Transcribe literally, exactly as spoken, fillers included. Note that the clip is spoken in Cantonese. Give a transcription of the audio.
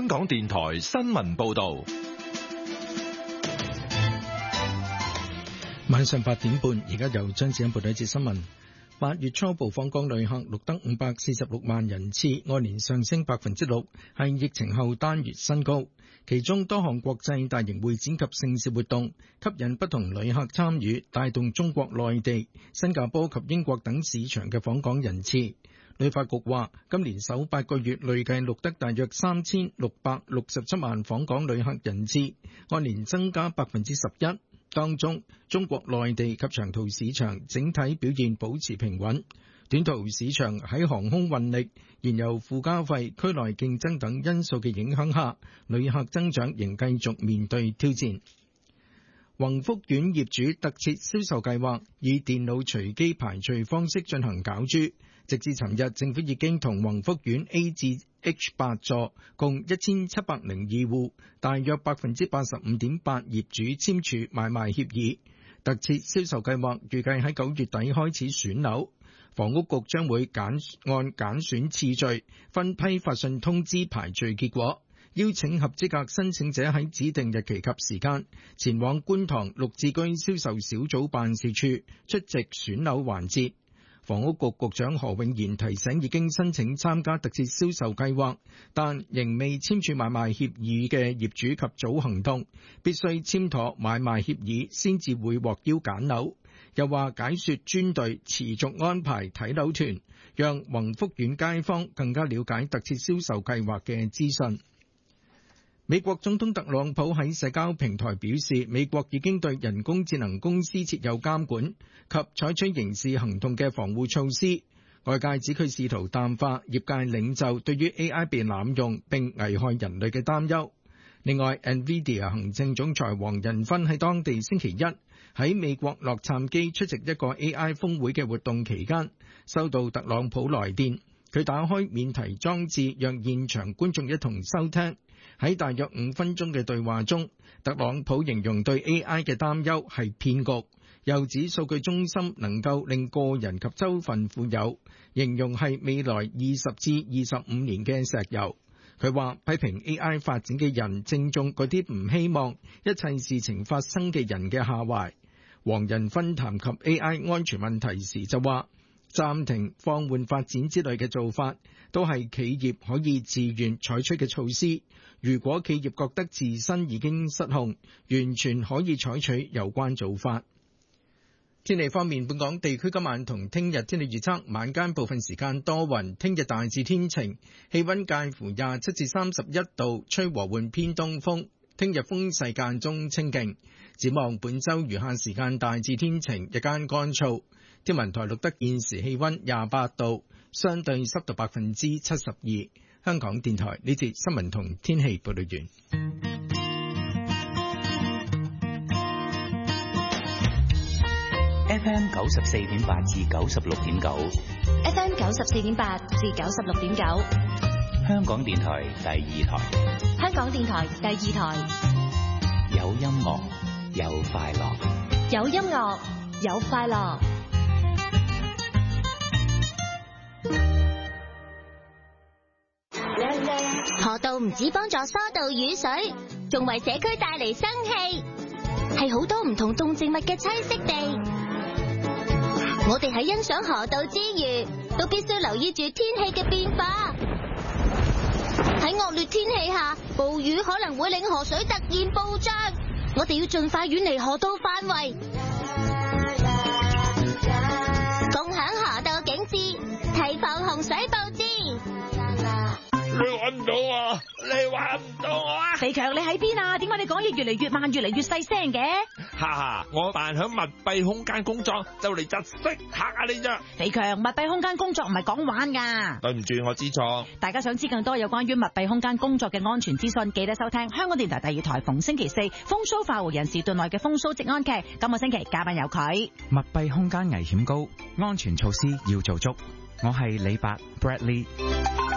港電台新聞報道。 晚上八點半，而家由張子欣報道一節新聞。八月初步訪港旅客錄得五百四十六萬人次，按年上升百分之六，係疫情後單月新高。其中多項國際大型會展及盛事活動吸引不同旅客參與，帶動中國內地、新加坡及英國等市場嘅訪港人次。旅發局話，今年首八個月累計錄得大約三千六百六十七萬訪港旅客人次，按年增加百分之十一。當中，中國內地及長途市場整體表現保持平穩，短途市場喺航空運力、燃油附加費、區內競爭等因素嘅影響下，旅客增長仍繼續面對挑戰。宏福苑業主特設銷售計劃以電腦隨機排序方式進行攪珠，直至尋日，政府已經同宏福苑 A 至 H 八座共一千七百零二戶，大約百分之八十五點八業主簽署買賣協議。特設銷售計劃預計喺九月底開始選樓，房屋局將會揀按揀選次序分批發信通知排序結果，邀請合資格申請者喺指定日期及時間前往觀塘綠置居銷售小組辦事處出席選樓環節。房屋局局長何永賢提醒已經申請參加特設銷售計劃，但仍未簽署買賣協議嘅業主及早行動，必須簽妥買賣協議先至會獲邀揀樓。又話解說專隊持續安排睇樓團，讓宏福苑街坊更加了解特設銷售計劃嘅資訊。美國總統特朗普喺社交平台表示，美國已經對人工智能公司設有監管及採取刑事行動嘅防護措施。外界指佢試圖淡化業界領袖對於 A I 被濫用並危害人類嘅擔憂。另外 ，NVIDIA 行政總裁黃仁勳喺當地星期一喺美國洛杉磯出席一個 A I 峰會嘅活動期間，收到特朗普來電，佢打開免提裝置，讓現場觀眾一同收聽。喺大約五分鐘嘅對話中，特朗普形容對 A I 嘅擔憂係騙局，又指數據中心能夠令個人及州份富有，形容係未來二十至二十五年嘅石油。佢話批評 A I 發展嘅人正中嗰啲唔希望一切事情發生嘅人嘅下懷。黃仁勳談及 A I 安全問題時就話，暫停、放緩發展之類嘅做法，都係企業可以自願採取嘅措施。如果企業覺得自身已經失控，完全可以採取有關做法。天氣方面，本港地區今晚同聽日天氣預測，晚間部分時間多雲，聽日大致天晴，氣溫介乎廿七至三十一度，吹和緩偏東風。聽日風勢間中清勁。展望本週餘下時間大致天晴，日間乾燥。天文台錄得現時氣溫廿八度，相對濕度百分之七十二。香港電台呢節新聞同天氣報道完。 F M 九十四點八至九十六點九 ，F M 九十四點八至九十六點九， 香港電台第二台， 香港電台第二台， 有音樂，有快樂， 有音樂，有快樂。 河道唔止幫助疏導雨水，仲為社區帶嚟生氣，係好多唔同動植物嘅棲息地。我哋喺欣賞河道之餘，都必須留意住天氣嘅變化。喺惡劣天氣下，暴雨可能會令河水突然暴漲，我哋要盡快遠離河道範圍，共享河道景致，提防洪水暴至。 你揾唔到我，你揾唔到我啊！ 肥強，你喺邊啊？點解你講嘢越嚟越慢，越嚟越細聲嘅？ 哈哈，我扮響密閉空間工作，就嚟窒息嚇下你咋？ 肥強，密閉空間工作唔係講玩噶。 對唔住，我知錯。 大家想知更多有關於密閉空間工作嘅安全資訊，記得收聽香港電台第二台逢星期四風騷快活人士段內嘅風騷職安劇。今個星期嘉賓有佢。 密閉空間危險高，安全措施要做足。我係李白 Bradley。